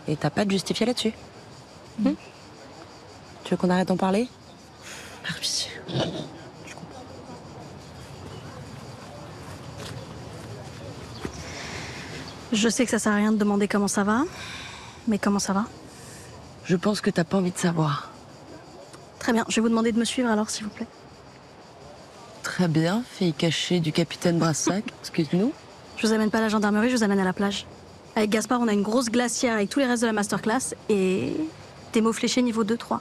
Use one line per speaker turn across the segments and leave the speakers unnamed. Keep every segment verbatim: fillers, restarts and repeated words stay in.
Et t'as pas de justifier là-dessus. Mmh. Tu veux qu'on arrête d'en parler?
Ah oui.
Je comprends.
Je sais que ça sert à rien de demander comment ça va, mais comment ça va?
Je pense que t'as pas envie de savoir.
Très bien, je vais vous demander de me suivre alors, s'il vous plaît.
Très bien, fille cachée du capitaine Brassac. Excuse-nous.
Je vous amène pas à la gendarmerie, je vous amène à la plage. Avec Gaspard, on a une grosse glacière avec tous les restes de la masterclass et des mots fléchés niveau deux trois.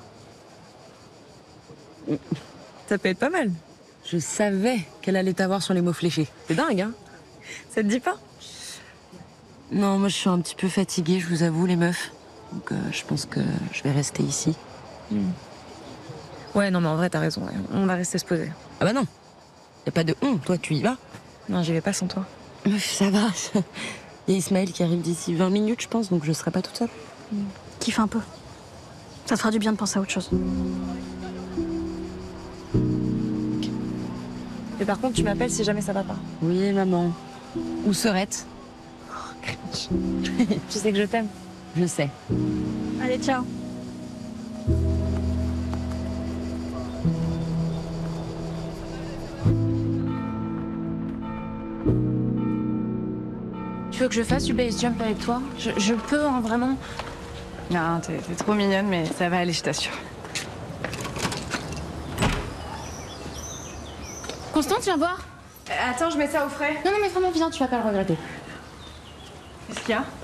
Ça peut être pas mal. Je savais qu'elle allait t'avoir sur les mots fléchés. C'est dingue, hein? Ça te dit pas? Non, moi je suis un petit peu fatiguée, je vous avoue, les meufs. Donc euh, je pense que je vais rester ici.
Mm. Ouais, non, mais en vrai, t'as raison. Ouais. On va rester se poser.
Ah bah non. Y a pas de honte, toi tu y vas.
Non, j'y vais pas sans toi.
Meuf, ça va. Il y a Ismaël qui arrive d'ici vingt minutes, je pense, donc je serai pas toute seule.
Mm. Kiffe un peu. Ça te fera du bien de penser à autre chose.
Okay. Et par contre, tu m'appelles si jamais ça va pas.
Oui, maman. Où serait-tu?
Tu sais que je t'aime.
Je sais.
Allez, ciao.
Tu veux que je fasse du base jump avec toi? je, je peux, hein, vraiment.
Non, t'es trop mignonne, mais ça va aller, je t'assure.
Constance, viens voir.
Euh, attends, je mets ça au frais.
Non, non, mais vraiment, viens, tu vas pas le regretter.
Qu'est-ce qu'il y a?